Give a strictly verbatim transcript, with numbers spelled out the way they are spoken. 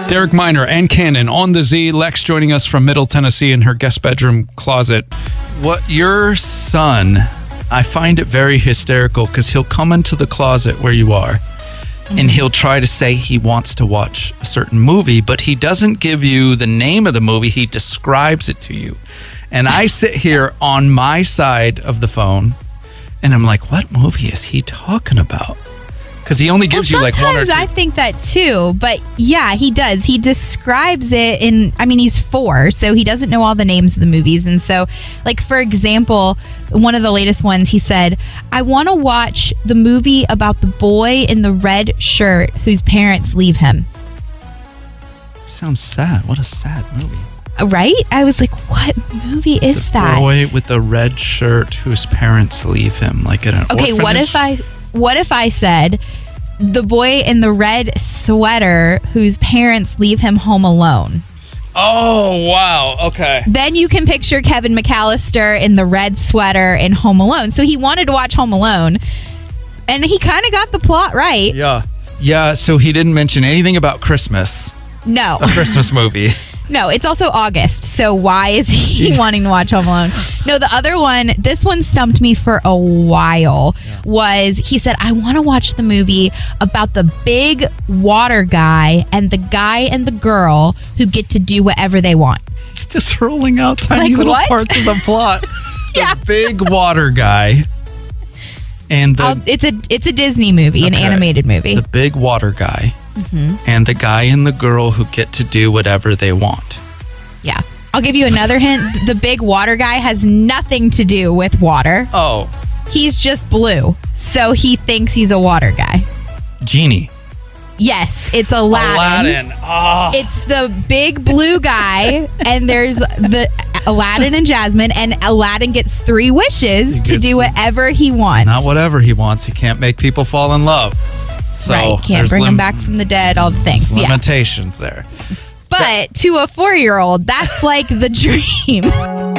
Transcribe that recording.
Derek Minor and Cannon on the Z. Lex joining us from Middle Tennessee in her guest bedroom closet. What your son, I find it very hysterical because he'll come into the closet where you are mm-hmm. and he'll try to say he wants to watch a certain movie, but he doesn't give you the name of the movie. He describes it to you. And I sit here on my side of the phone and I'm like, what movie is he talking about? Because he only gives well, you like one or two. Sometimes I think that too, but yeah, he does. He describes it in, I mean, he's four, so he doesn't know all the names of the movies. And so, like, for example, one of the latest ones, he said, I want to watch the movie about the boy in the red shirt whose parents leave him. Sounds sad. What a sad movie. Right? I was like, what movie is the that? The boy with the red shirt whose parents leave him, like at an okay, orphanage? what if I... What if I said the boy in the red sweater whose parents leave him home alone? Oh, wow. Okay. Then you can picture Kevin McAllister in the red sweater in Home Alone. So he wanted to watch Home Alone, and he kind of got the plot right. Yeah. Yeah, so he didn't mention anything about Christmas. No. A Christmas movie. No, it's also August, so why is he yeah. wanting to watch Home Alone? No, the other one, this one stumped me for a while, yeah. was he said, I want to watch the movie about the big water guy and the guy and the girl who get to do whatever they want. Just rolling out tiny like little what? parts of the plot. The yeah. big water guy. And the, uh, it's a it's a Disney movie, okay. an animated movie. The big water guy. Mm-hmm. And the guy and the girl who get to do whatever they want. Yeah. I'll give you another hint. The big water guy has nothing to do with water. Oh. He's just blue. So he thinks he's a water guy. Genie. Yes, it's Aladdin. Aladdin. Oh. It's the big blue guy, and there's the Aladdin and Jasmine, and Aladdin gets three wishes gets to do whatever he wants. Not whatever he wants. He can't make people fall in love. So right, can't bring lim- them back from the dead, all the things. Limitations yeah. there. But to a four-year-old, that's like the dream.